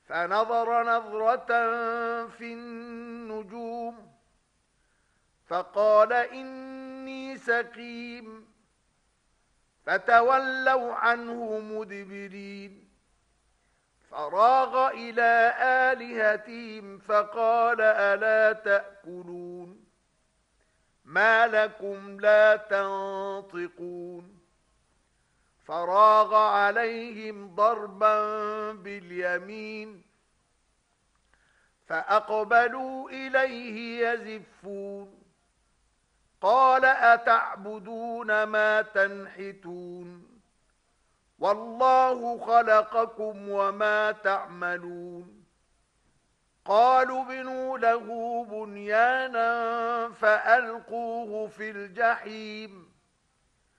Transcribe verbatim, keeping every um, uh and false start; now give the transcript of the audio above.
فنظر نظرة في النجوم فقال إني سقيم فتولوا عنه مدبرين فراغ إلى آلهتهم فقال ألا تأكلون ما لكم لا تنطقون فراغ عليهم ضربا باليمين فأقبلوا إليه يزفون قال أتعبدون ما تنحتون والله خلقكم وما تعملون قالوا ابنوا له بنيانا فألقوه في الجحيم